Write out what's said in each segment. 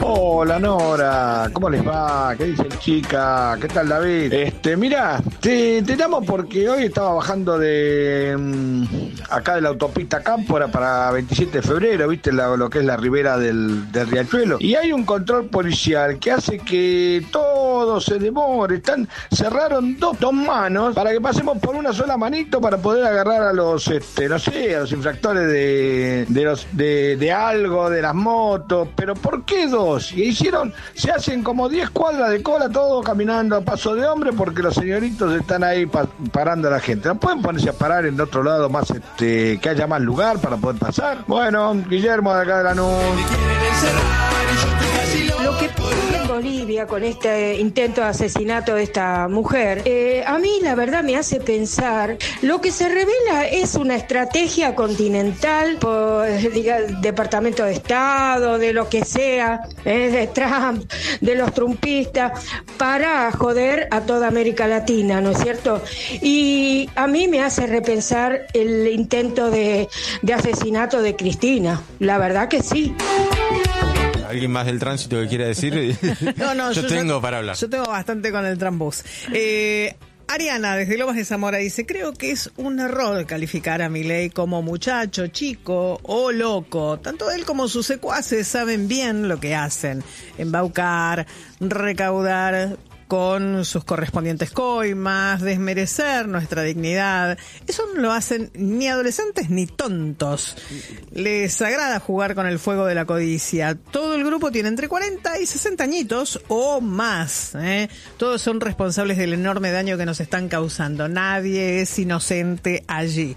Hola Nora, ¿cómo les va? ¿Qué dicen chica? ¿Qué tal David? Mira, te llamo porque hoy estaba bajando de acá de la autopista Cámpora para 27 de febrero, viste lo que es la ribera del Riachuelo, y hay un control policial que hace que todo se demore. Cerraron dos manos para que pasemos por una sola manito para poder agarrar a los, no sé, a los infractores de algo, de las motos. Pero ¿por qué dos? Y se hacen como 10 cuadras de cola, todos caminando a paso de hombre, porque los señoritos están ahí parando a la gente. ¿No pueden ponerse a parar en otro lado más, que haya más lugar para poder pasar? Bueno, Guillermo de acá de Lanús. Lo que pasa en Bolivia con este intento de asesinato de esta mujer, a mí la verdad me hace pensar, lo que se revela es una estrategia continental por el Departamento de Estado, de lo que sea, de Trump, de los trumpistas, para joder a toda América Latina, ¿no es cierto? Y a mí me hace repensar el intento de asesinato de Cristina, la verdad que sí. ¿Alguien más del tránsito que quiera decir? No, yo tengo para hablar. Yo tengo bastante con el Trambús. Ariana, desde Lomas de Zamora, dice: creo que es un error calificar a Milei como muchacho, chico o loco. Tanto él como sus secuaces saben bien lo que hacen. Embaucar, recaudar con sus correspondientes coimas, desmerecer nuestra dignidad. Eso no lo hacen ni adolescentes ni tontos. Les agrada jugar con el fuego de la codicia. Todo el grupo tiene entre 40 y 60 añitos o más. Todos son responsables del enorme daño que nos están causando. Nadie es inocente allí.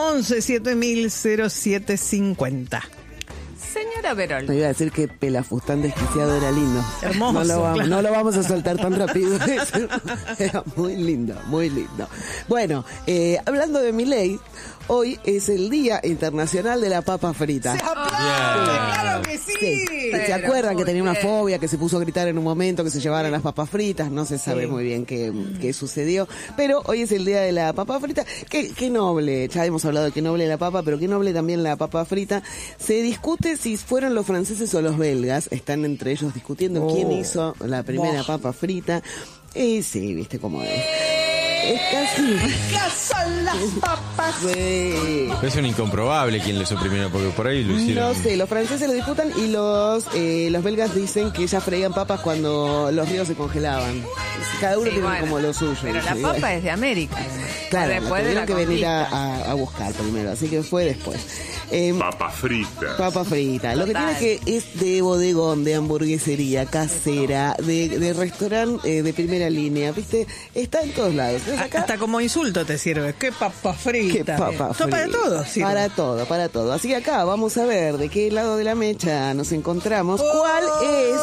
11-7000-0750. Señora Verol. Me iba a decir que Pelafustán desquiciado era lindo. Hermoso. No lo vamos a soltar tan rápido. Era muy lindo, muy lindo. Bueno, hablando de Milei, hoy es el Día Internacional de la Papa Frita. ¡Se aplaude! ¡Claro que sí! ¿Se acuerdan que tenía una fobia, que se puso a gritar en un momento que se llevaran las papas fritas? No se sabe muy bien qué sucedió. Pero hoy es el Día de la Papa Frita. Qué noble, ya hemos hablado de qué noble la papa, pero qué noble también la papa frita. Se discute si fueron los franceses o los belgas. Están entre ellos discutiendo quién hizo la primera papa frita. Y sí, viste cómo es. Es casi... ¿Qué son las papas? Sí. Es un incomprobable quién lo hizo primero, porque por ahí lo hicieron. No sé, los franceses lo disputan y los belgas dicen que ya freían papas cuando los ríos se congelaban. Cada uno tiene como lo suyo. Pero la papa es de América. Claro, después tuvieron que venir a buscar primero, así que fue después. Papa frita. Papa frita. Total. Lo que tiene que es de bodegón, de hamburguesería, casera, de restaurante de primera línea, ¿viste? Está en todos lados. Acá, hasta como insulto te sirve. ¿Qué papa frita? ¿Qué papa frita? Para todo sirve. Para todo. Así que acá vamos a ver de qué lado de la mecha nos encontramos. ¿Cuál es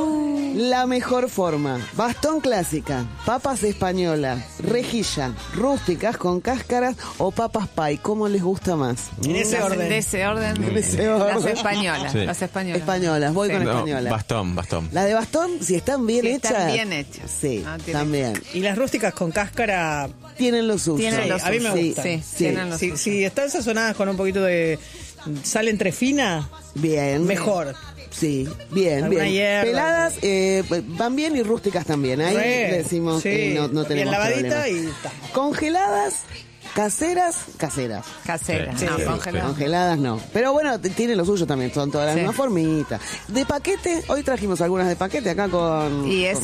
la mejor forma? Bastón clásica, papas españolas, rejilla, rústicas con cáscaras o papas pie. ¿Cómo les gusta más? En ese orden. De ese orden. Las españolas. Sí. Las españolas. Españolas, voy con españolas. Bastón. Las de bastón, si están bien hechas. Están bien hechas. Sí, también. Y las rústicas con cáscara Tienen lo suyo. Tienen lo a mí me suyo. gustan. Sí, tienen lo suyo. Si están sazonadas con un poquito de sal entrefina, Bien. mejor. Sí, bien. Alguna hierba. Peladas van bien y rústicas también. Ahí decimos que no tenemos bien lavadita problema. y está. Congeladas, caseras. Caseras. Sí. No, Sí. congeladas. Congeladas no. Pero bueno, tienen lo suyo también, son todas las mismas formitas. De paquete, hoy trajimos algunas de paquete acá con... Y esa